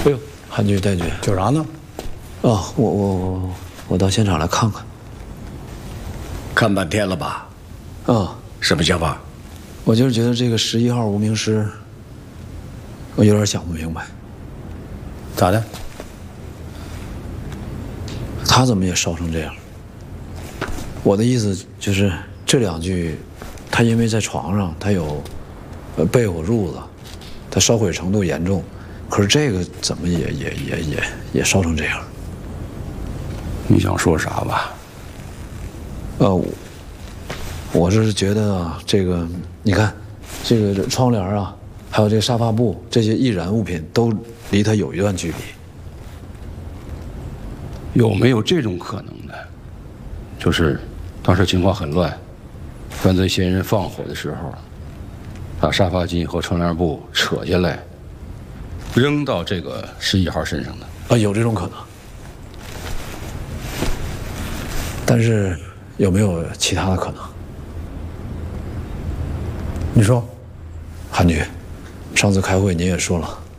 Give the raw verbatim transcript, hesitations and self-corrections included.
哎呦，韩局、戴局， 叫啥呢？ 哦，我我我我到现场来看看。 看半天了吧？ 啊， 什么想法？ 我就是觉得这个十一号无名尸，我有点想不明白， 咋的？ 他怎么也烧成这样？我的意思就是这两具，他因为在床上，他有呃被火褥子，他烧毁程度严重，可是这个怎么也也也也也烧成这样？ 你想说啥吧？ 呃，我我是觉得啊，这个你看，这个窗帘啊，还有这个沙发布这些易燃物品都离他有一段距离。 有没有这种可能呢？就是当时情况很乱，犯罪嫌疑人放火的时候，把沙发巾和窗帘布扯下来，扔到这个十一号身上的。 啊，有这种可能。但是有没有其他的可能？ 你说， 韩局，上次开会你也说了，